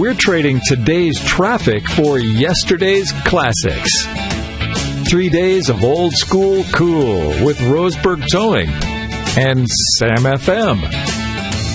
We're trading today's traffic for yesterday's classics. 3 days of old school cool with Roseburg Towing and Sam FM.